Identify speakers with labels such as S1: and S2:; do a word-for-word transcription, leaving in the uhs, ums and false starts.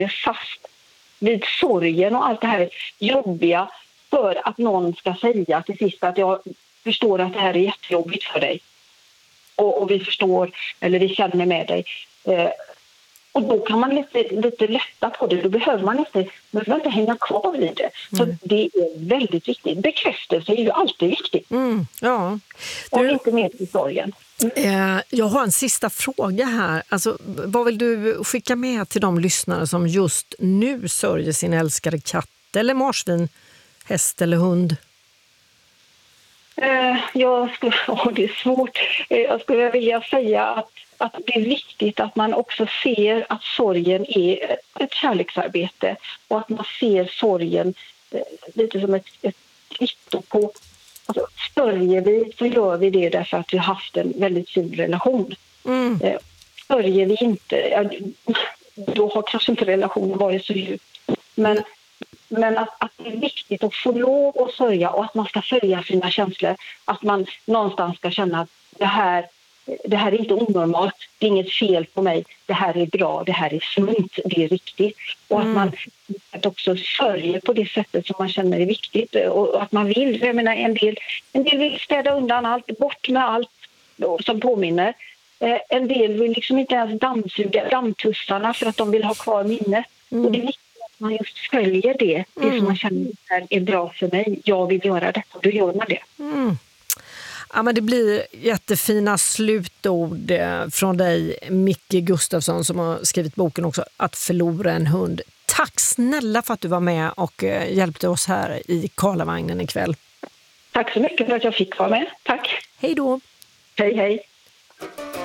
S1: fast vid sorgen och allt det här jobbiga för att någon ska säga till sist att jag förstår att det här är jättejobbigt för dig. Och, och vi förstår, eller vi känner med dig. Eh, och då kan man lite, lite lätta på det. Då behöver man inte, man behöver inte hänga kvar vid det. Så mm. det är väldigt viktigt. Bekräftelse är ju alltid viktigt.
S2: Mm, ja.
S1: Du... Och inte minst i sorgen.
S2: Mm. Eh, jag har en sista fråga här. Alltså, vad vill du skicka med till de lyssnare som just nu sörjer sin älskade katt eller marsvin, häst eller hund?
S1: Eh, jag skulle, oh, det är svårt. Eh, jag skulle vilja säga att, att det är viktigt att man också ser att sorgen är ett kärleksarbete och att man ser sorgen eh, lite som ett, ett kvitto på. Alltså, sörjer vi så gör vi det därför att vi har haft en väldigt fin relation. Mm. Eh, sörjer vi inte, ja, då har kanske inte relationen varit så djup. Men Men att, att det är viktigt att få lov att sörja och att man ska följa sina känslor. Att man någonstans ska känna att det här, det här är inte onormalt, det är inget fel på mig, det här är bra, det här är sunt, det är riktigt. Och mm. att man att också sörjer på det sättet som man känner är viktigt. Och att man vill, jag menar en del, en del vill städa undan allt, bort med allt som påminner. En del vill liksom inte ens dammsuga dammtussarna för att de vill ha kvar minnet. Mm. Och det är viktigt man just följer det, det mm. som man känner är bra för mig. Jag vill göra det, då gör man det.
S2: Mm. Ja, men det blir jättefina slutord från dig, Micke Gustafsson, som har skrivit boken också, Att förlora en hund. Tack snälla för att du var med och hjälpte oss här i Karlavagnen ikväll.
S1: Tack så mycket för att jag fick vara med. Tack.
S2: Hej då.
S1: Hej, hej.